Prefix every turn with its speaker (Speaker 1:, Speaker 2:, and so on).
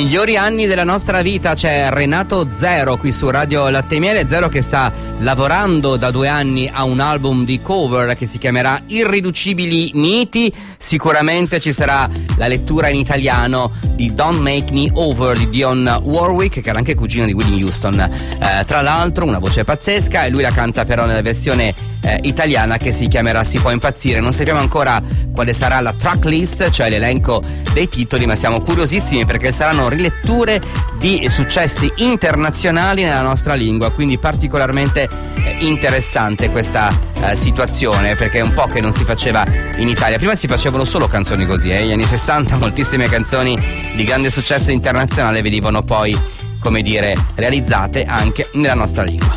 Speaker 1: Migliori anni della nostra vita, c'è Renato Zero qui su Radio Latte e Miele. Zero che sta lavorando da 2 anni a un album di cover che si chiamerà Irriducibili Miti. Sicuramente ci sarà la lettura in italiano di Don't Make Me Over di Dionne Warwick, che era anche cugino di Whitney Houston, tra l'altro una voce pazzesca, e lui la canta però nella versione italiana che si chiamerà Si può impazzire. Non sappiamo ancora quale sarà la tracklist, cioè l'elenco dei titoli, ma siamo curiosissimi perché saranno riletture di successi internazionali nella nostra lingua, quindi particolarmente interessante questa situazione, perché è un po' che non si faceva in Italia. Prima si facevano solo canzoni così, negli anni 60 moltissime canzoni di grande successo internazionale venivano poi, come dire, realizzate anche nella nostra lingua.